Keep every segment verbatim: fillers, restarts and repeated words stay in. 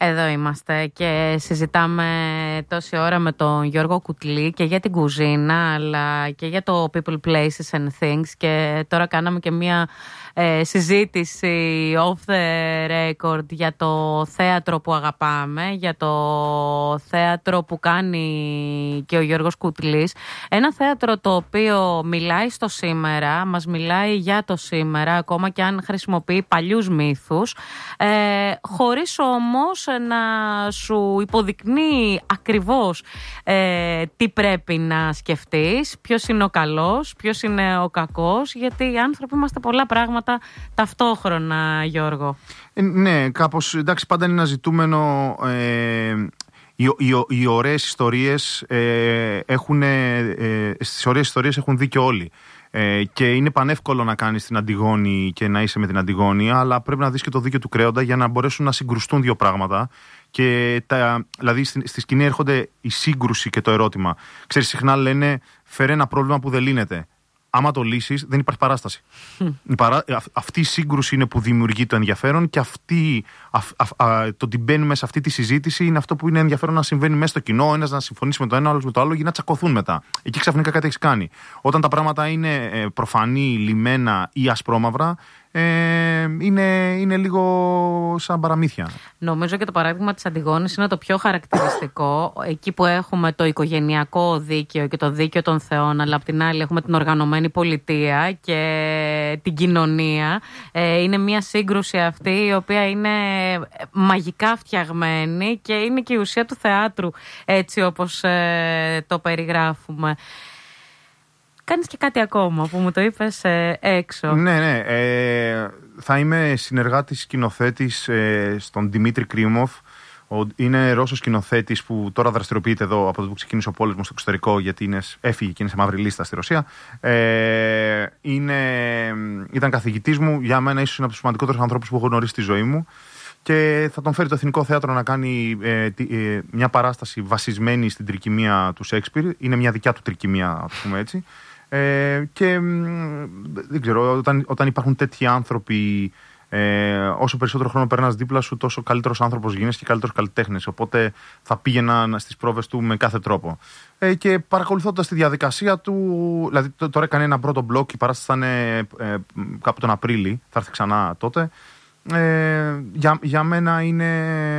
Εδώ είμαστε και συζητάμε τόση ώρα με τον Γιώργο Κουτλή και για την κουζίνα αλλά και για το People, Places and Things, και τώρα κάναμε και μία ε, συζήτηση off the record για το θέατρο που αγαπάμε, για το θέατρο που κάνει και ο Γιώργος Κουτλής. Ένα θέατρο το οποίο μιλάει στο σήμερα, μας μιλάει για το σήμερα, ακόμα και αν χρησιμοποιεί παλιούς μύθους, ε, χωρίς όμως να σου υποδεικνύει ακριβώς ε, τι πρέπει να σκεφτείς, ποιος είναι ο καλός, ποιος είναι ο κακός, γιατί οι άνθρωποι είμαστε πολλά πράγματα ταυτόχρονα, Γιώργο. Ε, ναι, κάπως, εντάξει, πάντα είναι ένα ζητούμενο. Ε, οι, οι, οι ωραίες ιστορίες ε, έχουν, ε, στις ωραίες ιστορίες έχουν δίκιο όλοι. Ε, και είναι πανεύκολο να κάνεις την Αντιγόνη και να είσαι με την Αντιγόνη, αλλά πρέπει να δεις και το δίκιο του κρέοντα για να μπορέσουν να συγκρουστούν δύο πράγματα. Και τα, δηλαδή στη, στη σκηνή έρχονται η σύγκρουση και το ερώτημα. Ξέρεις, συχνά λένε φέρε ένα πρόβλημα που δεν λύνεται. Άμα το λύσεις, δεν υπάρχει παράσταση. Mm. Η παρά, αυτή η σύγκρουση είναι που δημιουργεί το ενδιαφέρον, και αυτή, α, α, α, το ότι μπαίνουμε σε αυτή τη συζήτηση είναι αυτό που είναι ενδιαφέρον να συμβαίνει μέσα στο κοινό. Ο ένας να συμφωνήσει με το ένα, ο άλλος με το άλλο, για να τσακωθούν μετά. Εκεί ξαφνικά κάτι έχεις κάνει. Όταν τα πράγματα είναι ε, προφανή, λιμένα ή ασπρόμαυρα, Ε, είναι, είναι λίγο σαν παραμύθια. Νομίζω και το παράδειγμα της Αντιγόνης είναι το πιο χαρακτηριστικό. Εκεί που έχουμε το οικογενειακό δίκαιο και το δίκαιο των θεών, αλλά απ' την άλλη έχουμε την οργανωμένη πολιτεία και την κοινωνία. Ε, είναι μια σύγκρουση αυτή η οποία είναι μαγικά φτιαγμένη και είναι και η ουσία του θεάτρου, έτσι όπως ε, το περιγράφουμε. Κάνεις και κάτι ακόμα που μου το είπες ε, έξω. Ναι, ναι. Ε, θα είμαι συνεργάτης σκηνοθέτης ε, στον Δημήτρη Κρίμοφ. Ο, είναι Ρώσος σκηνοθέτης που τώρα δραστηριοποιείται εδώ από το που ξεκίνησε ο πόλεμος στο εξωτερικό, γιατί είναι, έφυγε και είναι σε μαύρη λίστα στη Ρωσία. Ε, είναι, ήταν καθηγητής μου. Για μένα ίσως είναι από τους σημαντικότερους ανθρώπους που έχω γνωρίσει στη ζωή μου. Και θα τον φέρει το Εθνικό Θέατρο να κάνει ε, ε, μια παράσταση βασισμένη στην τρικυμία του Σέξπιρ. Είναι μια δικιά του τρικυμία, ας πούμε έτσι. Ε, και δεν ξέρω, όταν, όταν υπάρχουν τέτοιοι άνθρωποι, ε, όσο περισσότερο χρόνο περνάς δίπλα σου, τόσο καλύτερος άνθρωπος γίνεσαι και καλύτερος καλλιτέχνης. Οπότε θα πήγαινα στις πρόβες του με κάθε τρόπο. Ε, και παρακολουθώντας τη διαδικασία του, δηλαδή τώρα έκανε ένα πρώτο μπλοκ, η παράσταση θα είναι ε, κάπου τον Απρίλη, θα έρθει ξανά τότε. Ε, για, για μένα είναι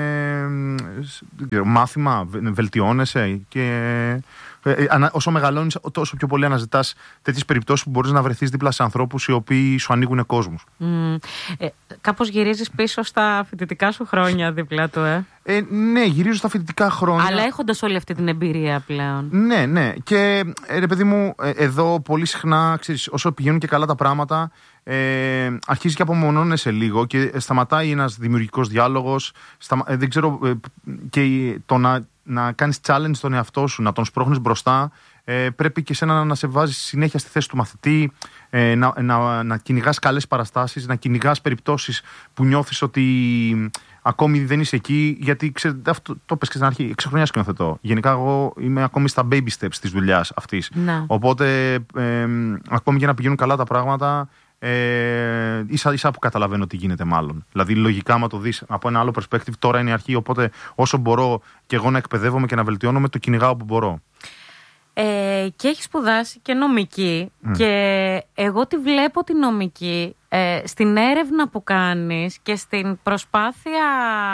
ε, μάθημα, βελτιώνεσαι και ε, ανα, όσο μεγαλώνεις τόσο πιο πολύ αναζητάς τέτοιες περιπτώσεις που μπορείς να βρεθείς δίπλα σε ανθρώπους οι οποίοι σου ανοίγουν κόσμους. Mm. Ε, κάπως γυρίζεις πίσω στα φοιτητικά σου χρόνια δίπλα του, ε? Ε, ναι, γυρίζω στα φοιτητικά χρόνια. Αλλά έχοντας όλη αυτή την εμπειρία πλέον. Ναι, ναι. Και ε, ρε παιδί μου, ε, εδώ πολύ συχνά, ξέρεις, όσο πηγαίνουν και καλά τα πράγματα, ε, αρχίζει και απομονώνεσαι λίγο και σταματάει ένας δημιουργικός διάλογος. Σταμα... Ε, δεν ξέρω, ε, και το να, να κάνεις challenge στον εαυτό σου, να τον σπρώχνεις μπροστά, ε, πρέπει και εσένα να σε βάζεις συνέχεια στη θέση του μαθητή, ε, να, να, να κυνηγάς καλές παραστάσεις, να κυνηγάς περιπτώσεις που νιώθεις ότι ακόμη δεν είσαι εκεί, γιατί ξέρετε, αυτό το πες και στην αρχή, έξι χρονιά σκηνοθετώ. Γενικά, εγώ είμαι ακόμη στα baby steps της δουλειάς αυτής. Να. Οπότε, ε, ακόμη για να πηγαίνουν καλά τα πράγματα, ε, ίσα ίσα που καταλαβαίνω τι γίνεται, μάλλον. Δηλαδή, λογικά, άμα το δεις από ένα άλλο perspective, τώρα είναι η αρχή. Οπότε, όσο μπορώ και εγώ να εκπαιδεύομαι και να βελτιώνομαι, το κυνηγάω όπου μπορώ. Ε, και έχει σπουδάσει και νομική, mm. και εγώ τη βλέπω τη νομική ε, στην έρευνα που κάνεις και στην προσπάθεια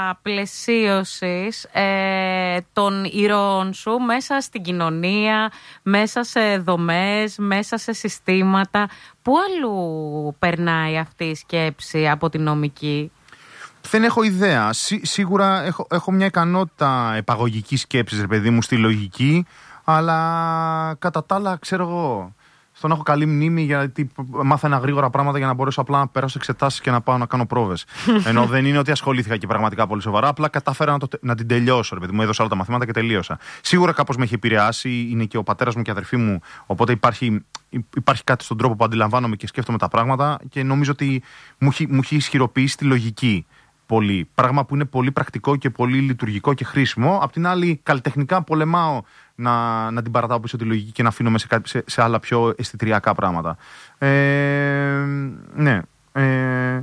πλαισίωσης ε, των ηρώων σου μέσα στην κοινωνία, μέσα σε δομές, μέσα σε συστήματα. Πού αλλού περνάει αυτή η σκέψη από τη νομική? Δεν έχω ιδέα. Σί, σίγουρα έχω, έχω μια ικανότητα επαγωγικής σκέψης, ρε παιδί μου, στη λογική. Αλλά κατά τα άλλα, ξέρω εγώ, στον έχω καλή μνήμη, γιατί μάθαινα γρήγορα πράγματα για να μπορέσω απλά να περάσω εξετάσεις και να πάω να κάνω πρόβες. Ενώ δεν είναι ότι ασχολήθηκα και πραγματικά πολύ σοβαρά, απλά κατάφερα να, το, να την τελειώσω. Ρε παιδί μου, έδωσα όλα τα μαθήματα και τελείωσα. Σίγουρα κάπως με έχει επηρεάσει, είναι και ο πατέρας μου και η αδερφή μου, οπότε υπάρχει, υπάρχει κάτι στον τρόπο που αντιλαμβάνομαι και σκέφτομαι τα πράγματα, και νομίζω ότι μου έχει, μου έχει ισχυροποιήσει τη λογική. Πολύ. Πράγμα που είναι πολύ πρακτικό και πολύ λειτουργικό και χρήσιμο. Απ' την άλλη, καλλιτεχνικά πολεμάω να, να την παρατάω πίσω τη λογική και να αφήνομαι σε, σε, σε άλλα πιο αισθητηριακά πράγματα. Ε, ναι. Ε,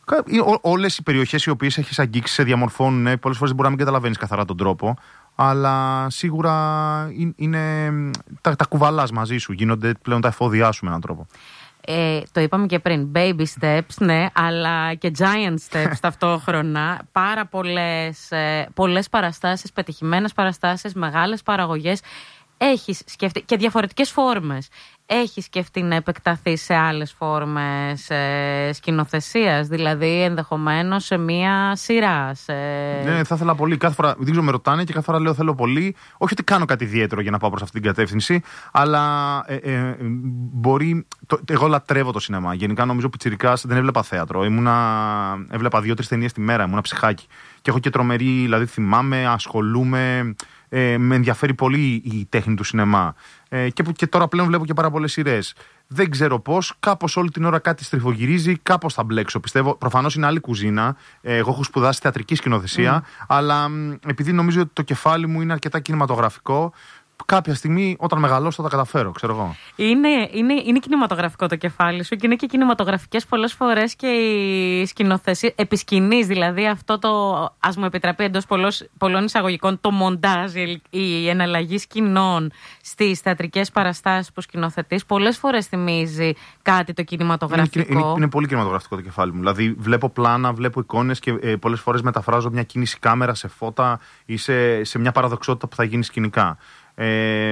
Όλες οι περιοχές οι οποίες έχεις αγγίξει σε διαμορφώνουν, πολλές φορές μπορεί να μην καταλαβαίνεις καθαρά τον τρόπο, αλλά σίγουρα είναι, τα, τα κουβαλάς μαζί σου, γίνονται πλέον τα εφόδια σου με έναν τρόπο. Ε, το είπαμε και πριν, baby steps, ναι, αλλά και giant steps ταυτόχρονα. Πάρα πολλές, ε, πολλές παραστάσεις, πετυχημένες παραστάσεις, μεγάλες παραγωγές. Έχεις σκεφτεί και διαφορετικές φόρμες. Έχεις σκεφτεί να επεκταθεί σε άλλες φόρμες ε, σκηνοθεσίας, δηλαδή ενδεχομένως σε μία σειρά. Σε... Ναι, θα ήθελα πολύ. Κάθε φορά, δεν ξέρω, με ρωτάνε και κάθε φορά λέω θέλω πολύ. Όχι ότι κάνω κάτι ιδιαίτερο για να πάω προς αυτή την κατεύθυνση, αλλά ε, ε, μπορεί. Το, εγώ λατρεύω το σινεμά. Γενικά νομίζω πιτσιρικάς δεν έβλεπα θέατρο. Ήμουνα, έβλεπα δύο-τρεις ταινίες τη μέρα, ήμουνα ψυχάκι. Και έχω και τρομερή, δηλαδή θυμάμαι, ασχολούμαι. Ε, με ενδιαφέρει πολύ η τέχνη του σινεμά. Ε, και, και τώρα πλέον βλέπω και πάρα πολλές σειρές. Δεν ξέρω πώς, κάπως όλη την ώρα κάτι στριφογυρίζει, κάπως θα μπλέξω. Πιστεύω, προφανώς είναι άλλη κουζίνα. Ε, εγώ έχω σπουδάσει θεατρική σκηνοθεσία, mm. αλλά μ, επειδή νομίζω ότι το κεφάλι μου είναι αρκετά κινηματογραφικό, κάποια στιγμή όταν μεγαλώσω θα τα καταφέρω, ξέρω εγώ. Είναι, είναι, είναι κινηματογραφικό το κεφάλι σου και είναι και κινηματογραφικές πολλές φορές και οι σκηνοθεσίες επί σκηνής, δηλαδή αυτό το, ας μου επιτραπεί εντός πολλών εισαγωγικών, το μοντάζ, η, η εναλλαγή σκηνών στις θεατρικές παραστάσεις που σκηνοθετείς, πολλές φορές θυμίζει κάτι το κινηματογραφικό. Είναι, είναι, είναι πολύ κινηματογραφικό το κεφάλι μου. Δηλαδή βλέπω πλάνα, βλέπω εικόνες και ε, πολλές φορές μεταφράζω μια κίνηση κάμερα σε φώτα ή σε, σε μια παραδοξότητα που θα γίνει σκηνικά. Ε,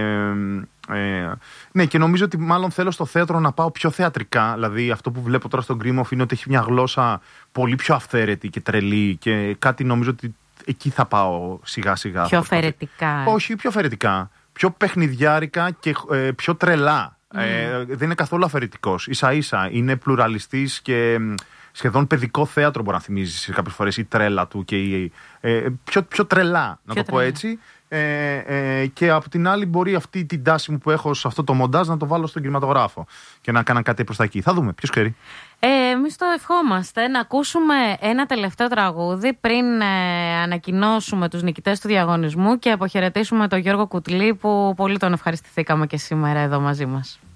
ε, ναι, και νομίζω ότι μάλλον θέλω στο θέατρο να πάω πιο θεατρικά. Δηλαδή, αυτό που βλέπω τώρα στον Γκρίμοφ είναι ότι έχει μια γλώσσα πολύ πιο αυθαίρετη και τρελή. Και κάτι νομίζω ότι εκεί θα πάω σιγά σιγά. Πιο αφαιρετικά. Όχι, πιο αφαιρετικά. Πιο παιχνιδιάρικα και ε, πιο τρελά. Mm. Ε, δεν είναι καθόλου αφαιρετικός. Ίσα ίσα είναι πλουραλιστής και σχεδόν παιδικό θέατρο, μπορεί να θυμίζει κάποιες φορές η τρέλα του. Και η, ε, πιο, πιο τρελά, να πιο το τρελά. πω έτσι. Ε, ε, και από την άλλη μπορεί αυτή την τάση μου που έχω σε αυτό το μοντάζ να το βάλω στον κινηματογράφο και να κάνω κάτι προς τα εκεί. Θα δούμε, ποιος ξέρει. Ε, εμείς το ευχόμαστε να ακούσουμε ένα τελευταίο τραγούδι πριν ε, ανακοινώσουμε τους νικητές του διαγωνισμού και αποχαιρετήσουμε τον Γιώργο Κουτλή που πολύ τον ευχαριστηθήκαμε και σήμερα εδώ μαζί μας.